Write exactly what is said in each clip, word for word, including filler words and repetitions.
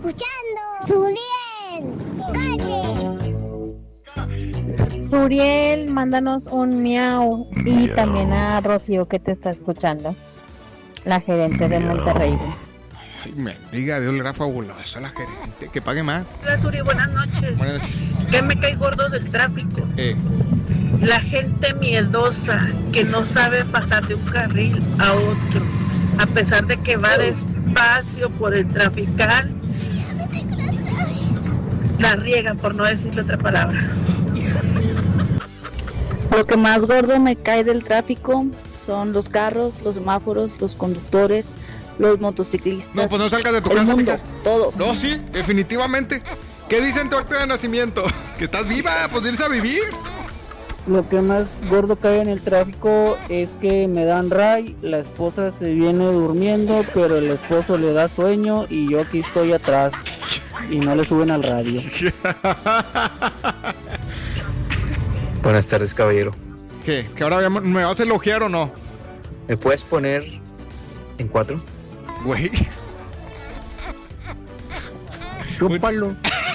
escuchando Suriel Calle. Suriel, mándanos un miau. Y miau. También a Rocío que te está escuchando, la gerente miau. de Monterrey. Ay, mendiga, de olor fabuloso la gerente. Que pague más. Hola, Suri, buenas noches. Buenas noches. ¿Qué me cae gordo del tráfico? Eh. La gente miedosa que no sabe pasar de un carril a otro, a pesar de que va despacio por el trafical, la riega, por no decirle otra palabra. Lo que más gordo me cae del tráfico son los carros, los semáforos, los conductores, los motociclistas. No, pues no salgas de tu el casa, mundo, mija. Todos. No, sí, definitivamente. ¿Qué dice en tu acta de nacimiento? ¿Que estás viva? Pues irse a vivir. Lo que más gordo cae en el tráfico es que me dan ray, la esposa se viene durmiendo, pero el esposo le da sueño y yo aquí estoy atrás y no le suben al radio. Buenas tardes, caballero. ¿Qué? ¿Que ahora me vas a elogiar o no? ¿Me puedes poner en cuatro? Güey. Chúpalo.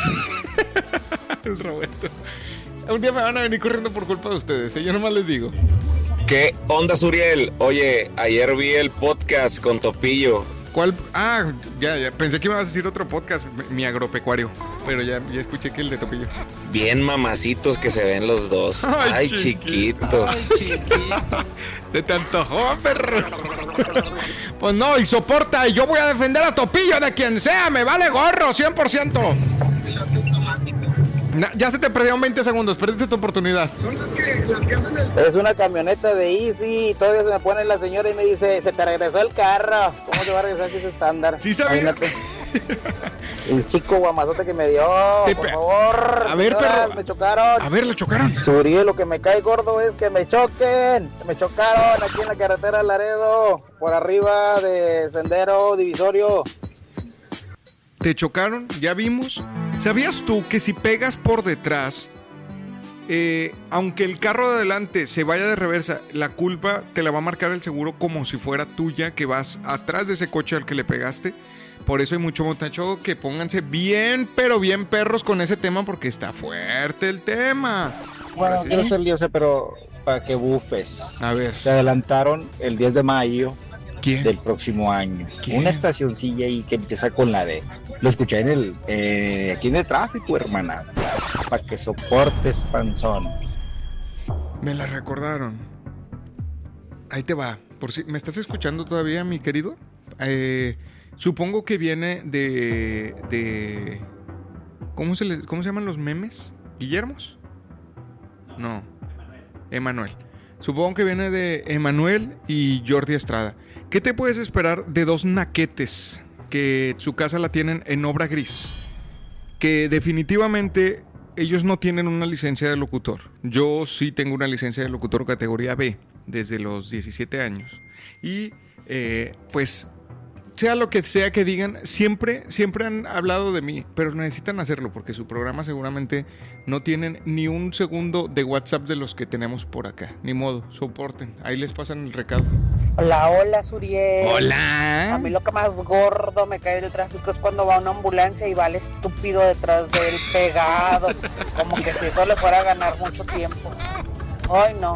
Es Roberto. Un día me van a venir corriendo por culpa de ustedes, ¿eh? Yo nomás les digo. ¿Qué onda, Suriel? Oye, ayer vi el podcast con Topillo. ¿Cuál? Ah, ya, ya. Pensé que me ibas a decir otro podcast, mi agropecuario. Pero ya, ya escuché que el de Topillo. Bien mamacitos que se ven los dos. Ay, Ay chiquitos. Ay, chiquito. Se te antojó, perro. Pues no, y soporta. Y yo voy a defender a Topillo de quien sea. Me vale gorro, cien por ciento. Na, ya se te perdieron veinte segundos, perdiste tu oportunidad. Son las que, las que hacen el... Es una camioneta de Easy y todavía se me pone la señora y me dice, se te regresó el carro. ¿Cómo te va a regresar si es estándar? Sí sabía. El chico guamazote que me dio, por pe... favor. A ver, señoras, pero... me chocaron. A ver, le chocaron. Suriel, lo que me cae gordo es que me choquen. Me chocaron aquí en la carretera de Laredo, por arriba de Sendero Divisorio. Te chocaron, ya vimos. ¿Sabías tú que si pegas por detrás, eh, aunque el carro de adelante se vaya de reversa, la culpa te la va a marcar el seguro como si fuera tuya, que vas atrás de ese coche al que le pegaste? Por eso hay mucho muchacho que pónganse bien, pero bien perros con ese tema, porque está fuerte el tema. Bueno, ¿sí? Quiero ser lioso, pero para que bufes. A ver. Te adelantaron el diez de mayo. ¿Quién? Del próximo año. ¿Quién? Una estacioncilla ahí que empieza con la D. Lo escuché en el eh, aquí en el tráfico, hermana. Para que soportes, panzón. Me la recordaron. Ahí te va. Por si me estás escuchando todavía, mi querido. Eh, supongo que viene de de ¿cómo se le, cómo se llaman los memes? ¿Guillermos? No. Emanuel. Supongo que viene de Emanuel y Jordi Estrada. ¿Qué te puedes esperar de dos naquetes que su casa la tienen en obra gris? Que definitivamente ellos no tienen una licencia de locutor. Yo sí tengo una licencia de locutor categoría B desde los diecisiete años. Y eh, pues... sea lo que sea que digan, siempre, siempre han hablado de mí, pero necesitan hacerlo porque su programa seguramente no tienen ni un segundo de WhatsApp de los que tenemos por acá. Ni modo, soporten. Ahí les pasan el recado. Hola, hola, Suriel. Hola. A mí lo que más gordo me cae del tráfico es cuando va una ambulancia y va el estúpido detrás del pegado. Como que si eso le fuera a ganar mucho tiempo. Ay, no.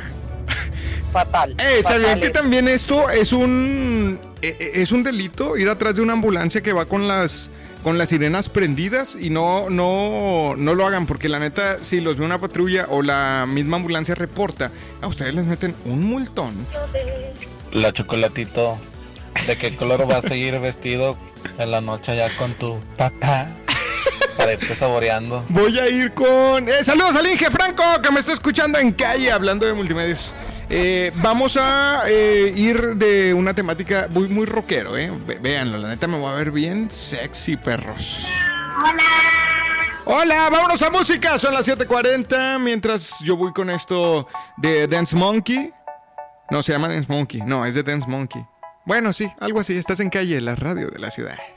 Fatal. Eh, ¿sabían que es. también esto es un es un delito? Ir atrás de una ambulancia que va con las con las sirenas prendidas y no no no lo hagan, porque la neta, si los ve una patrulla o la misma ambulancia reporta, a ustedes les meten un multón. La Chocolatito, ¿de qué color vas a seguir vestido en la noche allá con tu papá? Para irte saboreando. Voy a ir con eh, saludos al Inge Franco, que me está escuchando en calle hablando de multimedios. Eh, vamos a eh, ir de una temática muy, muy rockero, eh. Véanlo, la neta me voy a ver bien sexy, perros. Hola. Hola, vámonos a música. Son las siete cuarenta. Mientras yo voy con esto de Dance Monkey. No, se llama Dance Monkey. No, es de Dance Monkey. Bueno, sí, algo así. Estás en calle, la radio de la ciudad.